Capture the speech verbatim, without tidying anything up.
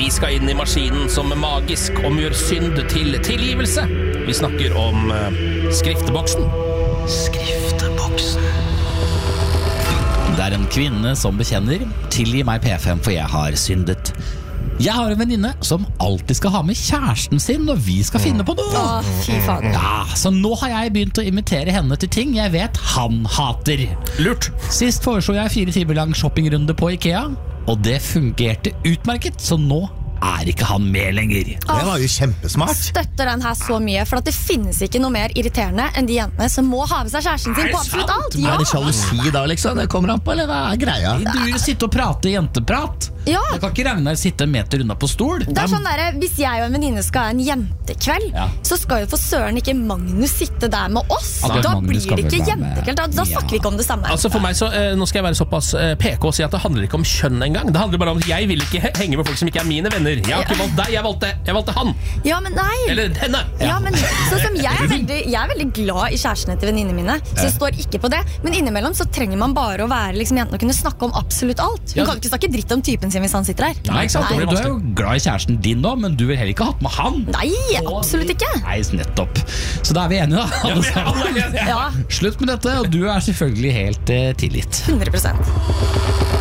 Vi skal inn i maskinen som magisk omgjør synd til tilgivelse. Vi snakker om uh, skrifteboksen. Skrifteboksen. Det er en kvinne som bekjenner: tilgi meg P fem, for jeg har syndet. Jeg har en venninne som alltid skal ha med kjæresten sin når vi skal finne på noe. Åh, fy faen. Ja, så nå har jeg begynt å invitere henne til ting jeg vet han hater. Lurt. Sist foreslo jeg fire timer lang shoppingrunde på IKEA, og det fungerte utmerket, så nå er ikke han med lenger. Det var jo kjempesmart. Støtter den her så mye, for at det finnes ikke noe mer irriterende enn de jentene som må ha med seg kjæresten sin på absolutt alt. Ja. Er det sjalusi da, liksom? Det kommer an på, eller hva er greia? Du vil sitte og prate jenteprat. Ja. Da kan ikke Ragnar sitte en meter unna på stol. Det er sånn der, hvis jeg og en venninne skal ha en jentekveld, Ja. så skal jo for søren ikke Magnus sitte der med oss. Nei, Da Magnus blir skal det vel ikke være med. jentekveld. Da, da Ja. snakker vi ikke om det samme. Altså for meg så, eh, Nå skal jeg være såpass eh, P K og si at det handler ikke om kjønn engang. Det handler bare om at jeg vil ikke he- henge med folk som ikke er mine venner. Jeg har ikke valgt deg, jeg valgte, jeg valgte han. Ja, men nei. Eller henne. Ja, men sånn som jeg er veldig, jeg er veldig glad i kjærestene til venninnene mine, så jeg står ikke på det. Men innimellom så trenger man bare å være liksom jenten og kunne snakke om absolutt alt. Hun Ja. kan ikke snakke dritt om typen sin hvis han sitter her. Nei, ikke sant? Nei. Du er jo glad i kjæresten din nå, men du vil heller ikke ha hatt med han. Nei, absolutt ikke. Nei, nettopp. Så da er vi enige, da. Ja, alle vi er sammen. alle enige. Ja, Slutt med dette, og du er selvfølgelig helt eh, tilgitt. hundre prosent.